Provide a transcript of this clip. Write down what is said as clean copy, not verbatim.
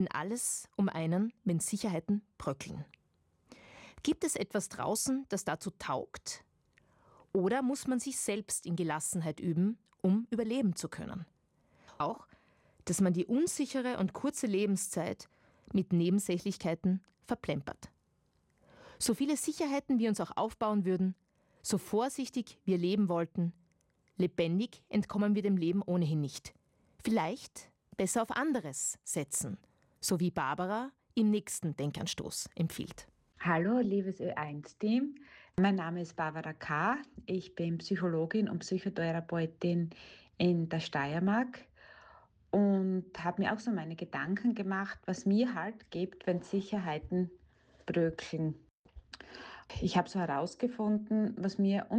Alles um einen, wenn Sicherheiten bröckeln. Gibt es etwas draußen, das dazu taugt? Oder muss man sich selbst in Gelassenheit üben, um überleben zu können? Auch, dass man die unsichere und kurze Lebenszeit mit Nebensächlichkeiten verplempert. So viele Sicherheiten wir uns auch aufbauen würden, so vorsichtig wir leben wollten, lebendig entkommen wir dem Leben ohnehin nicht. Vielleicht besser auf anderes setzen, so wie Barbara im nächsten Denkanstoß empfiehlt. Hallo, liebes Ö1-Team. Mein Name ist Barbara K. Ich bin Psychologin und Psychotherapeutin in der Steiermark und habe mir auch so meine Gedanken gemacht, was mir Halt gibt, wenn Sicherheiten bröckeln. Ich habe so herausgefunden, was mir